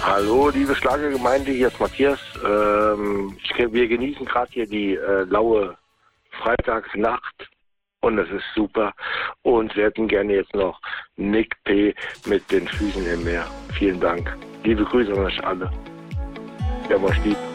Hallo, liebe Schlagergemeinde, hier ist Matthias. Wir genießen gerade hier die laue Freitagsnacht und das ist super. Und wir hätten gerne jetzt noch Nick P. mit den Füßen im Meer. Vielen Dank. Liebe Grüße an euch alle. Wir haben euch lieb.